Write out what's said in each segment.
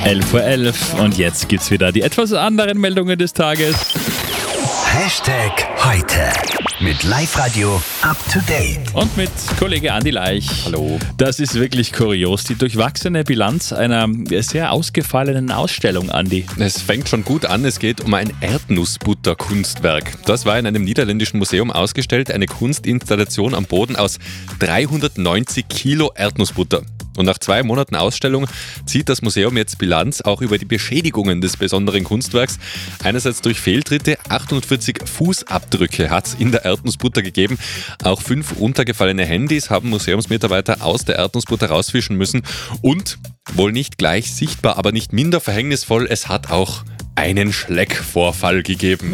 11:11 Uhr und jetzt gibt's wieder die etwas anderen Meldungen des Tages. Hashtag heute mit Live-Radio up to date. Und mit Kollege Andi Leich. Hallo. Das ist wirklich kurios, die durchwachsene Bilanz einer sehr ausgefallenen Ausstellung, Andi. Es fängt schon gut an, es geht um ein Erdnussbutter-Kunstwerk. Das war in einem niederländischen Museum ausgestellt, eine Kunstinstallation am Boden aus 390 Kilo Erdnussbutter. Und nach 2 Monaten Ausstellung zieht das Museum jetzt Bilanz auch über die Beschädigungen des besonderen Kunstwerks. Einerseits durch Fehltritte, 48 Fußabdrücke hat es in der Erdnussbutter gegeben. Auch 5 untergefallene Handys haben Museumsmitarbeiter aus der Erdnussbutter rausfischen müssen. Und, wohl nicht gleich sichtbar, aber nicht minder verhängnisvoll, es hat auch einen Schleckvorfall gegeben.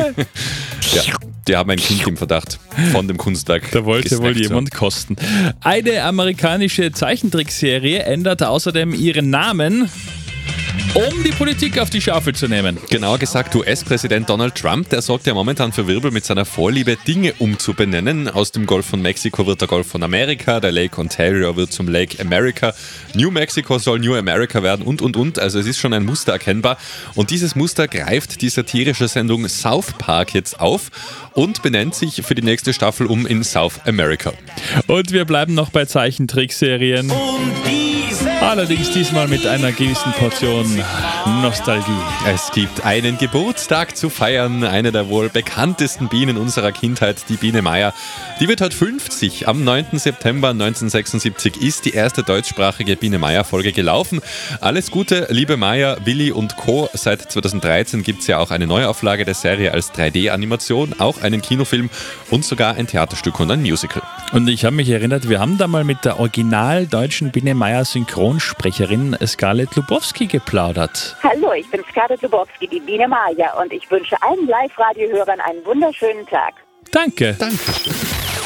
Ja, die haben ein Kind im Verdacht von dem Kunstwerk. Da wollte wohl jemand kosten. Eine amerikanische Zeichentrickserie ändert außerdem ihren Namen, um die Politik auf die Schaufel zu nehmen. Genauer gesagt, US-Präsident Donald Trump, der sorgt ja momentan für Wirbel mit seiner Vorliebe, Dinge umzubenennen. Aus dem Golf von Mexiko wird der Golf von Amerika, der Lake Ontario wird zum Lake America, New Mexico soll New America werden und. Also es ist schon ein Muster erkennbar. Und dieses Muster greift die satirische Sendung South Park jetzt auf und benennt sich für die nächste Staffel um in South America. Und wir bleiben noch bei Zeichentrickserien. Allerdings diesmal mit einer gewissen Portion Nostalgie. Es gibt einen Geburtstag zu feiern. Eine der wohl bekanntesten Bienen unserer Kindheit, die Biene Maya. Die wird heute 50. Am 9. September 1976 ist die erste deutschsprachige Biene Maya-Folge gelaufen. Alles Gute, liebe Maya, Willi und Co. Seit 2013 gibt es ja auch eine Neuauflage der Serie als 3D-Animation, auch einen Kinofilm und sogar ein Theaterstück und ein Musical. Und ich habe mich erinnert, wir haben da mal mit der original deutschen Biene Maya Synchronsprecherin Scarlett Lubowski geplaudert. Hallo, ich bin Scarlett Lubowski, die Biene Maya, und ich wünsche allen Live-Radio-Hörern einen wunderschönen Tag. Danke. Dankeschön.